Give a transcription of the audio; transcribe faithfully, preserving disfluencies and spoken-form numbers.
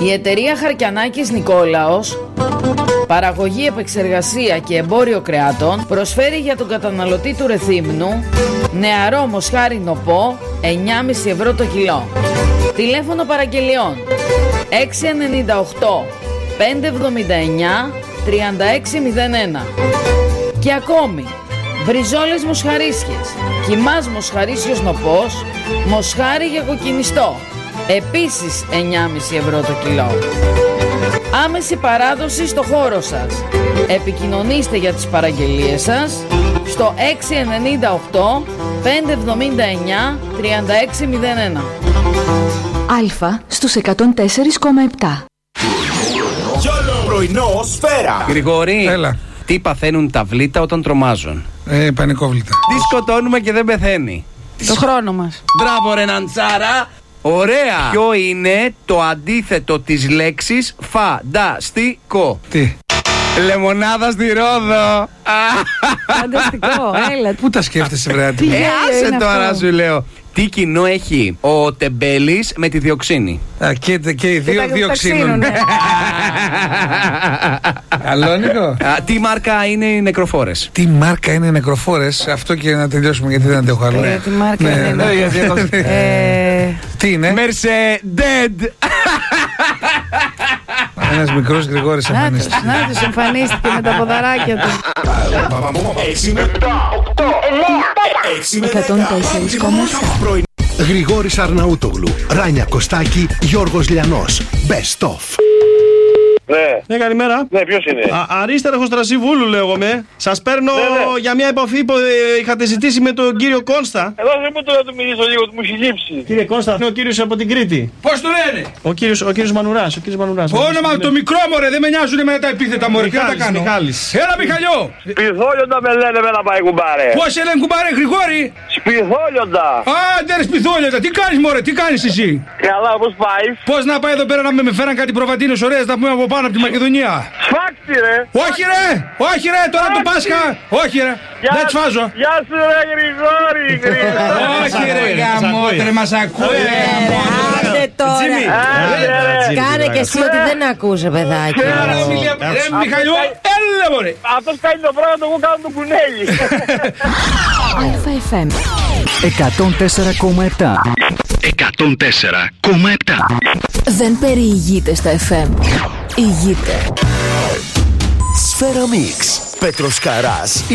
Η εταιρεία Χαρκιανάκης Νικόλαος, παραγωγή, επεξεργασία και εμπόριο κρεάτων, προσφέρει για τον καταναλωτή του Ρεθύμνου νεαρό μοσχάρι νοπό εννιά κόμμα πέντε ευρώ το κιλό. Τηλέφωνο παραγγελιών έξι εννιά οκτώ πέντε εβδομήντα εννιά τριάντα έξι μηδέν ένα. Και ακόμη, μπριζόλες μοσχαρίσιες, κιμάς μοσχαρίσιος νοπός, μοσχάρι για κοκκινιστό, επίσης εννιά κόμμα πέντε ευρώ το κιλό. Άμεση παράδοση στο χώρο σας. Επικοινωνήστε για τις παραγγελίες σας στο έξι εννιά οκτώ πέντε εβδομήντα εννιά τριάντα έξι μηδέν ένα. Αλφα στους εκατόν τέσσερα κόμμα επτά. Πρωινό Σφαίρα. Γρηγόρη, έλα. Τι παθαίνουν τα βλήτα όταν τρομάζουν? Ε, πανικόβλητα. Τι σκοτώνουμε και δεν πεθαίνει? Το χρόνο μας. Μπράβο ρε Ναντσάρα. Ωραία. Ποιο είναι το αντίθετο της λέξης φανταστικό? Τι? Λεμονάδα στη Ρόδο. Φανταστικό, έλα. Πού τα σκέφτεσαι, βρε? Ε, άσε τώρα, σου λέω. Τι κοινό έχει ο τεμπέλης με τη διοξίνη? Α, και, και οι δύο τα- τα διοξίνουν. ξύνουνε. Καλό, Νίκο. Α, τι μάρκα είναι οι νεκροφόρες? Τι μάρκα είναι οι νεκροφόρες? Αυτό και να τελειώσουμε, γιατί δεν αντέχω άλλο. Ε, τι μάρκα Ναι, είναι, ναι, ναι. γιατί έχω- Ε, Τι είναι? Mercedes. Ένας μικρός Γρηγόρης Να εμφανίστηκε. τους, να τους εμφανίστηκε με τα ποδαράκια του. έξι με επτά, οκτώ, εννιά, έξι με εκατόν τέσσερα κόμμα επτά. Γρηγόρης Αρναούτογλου, Ράνια Κωστάκη, Γιώργος Λιανός. Best of. Ναι. Ναι, καλημέρα. Ναι, ποιος είναι? Α, Αρίσταρχος Τρασιβούλου λέγομαι. Σας παίρνω Ναι, ναι. για μια επαφή που ε, είχατε ζητήσει με τον κύριο Κόνστα. Εδώ δεν μου το να του μιλήσω λίγο, του μου έχει λείψει. Κύριε Κόνστα, είναι ο κύριος από την Κρήτη. Πώς το λένε? Ο κύριος, ο κύριος Μανουράς. Ο κύριος Μανουράς. Όνομα, το μικρό μωρέ, δεν με νοιάζουν με τα επίθετα μωρέ. Τι να τα Μιχάλης, κάνω? Μιχάλης. Έλα, Μιχαλιό. Σπιθόλιοντα με λένε με να πάει κουμπάρε. Πώς σε λένε, κουμπάρε, Γρηγόρη? Σπιθόλιοντα. Άντε ρε σπιθόλιοντα, τι κάνεις μωρέ, τι κάνεις εσύ? Καλά, πώς πάει? Πώς να πάει εδώ πέρα να με, με φέραν κάτι προβατίνες ωραίες να πούμε από πάνω από τη Μακεδονία? Σφάξτε ρε. Όχι ρε, όχι ρε, τώρα το Πάσχα. Όχι ρε, δεν τσφάζω. Γεια σου ρε Γρηγόρη, Γρηγόρη. Όχι ρε, γαμότρε, μας ακούει. Άντε τώρα. Τζίμι. Άντε, ρε. Κάνε και εσύ ότι δεν ακούσε, παιδάκι. Έλα ρε, Μιλία, ρε Μιχαλιό, έλα μωρέ. Αυτός κάνει το πράγμα, εγώ κάνω το κουνέλι. Αλφα εφ εμ. εκατόν τέσσερα κόμμα επτά. εκατόν τέσσερα κόμμα επτά. Δεν περιηγείται στα εφ εμ. Ηγείται. Σφαίρα Μίξ. Πέτρος Καράς.